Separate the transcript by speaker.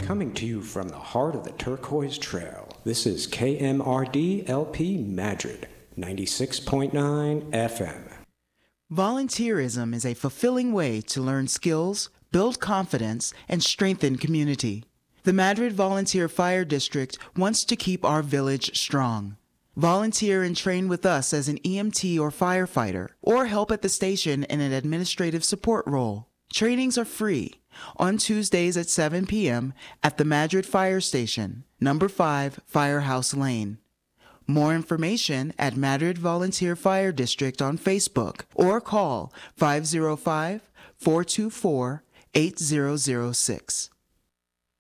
Speaker 1: Coming to you from the heart of the Turquoise Trail, this is KMRD LP Madrid, 96.9 FM.
Speaker 2: Volunteerism is a fulfilling way to learn skills, build confidence, and strengthen community. The Madrid Volunteer Fire District wants to keep our village strong. Volunteer and train with us as an EMT or firefighter, or help at the station in an administrative support role. Trainings are free on Tuesdays at 7 p.m. at the Madrid Fire Station, number 5 Firehouse Lane. More information at Madrid Volunteer Fire District on Facebook or call 505-424-8006.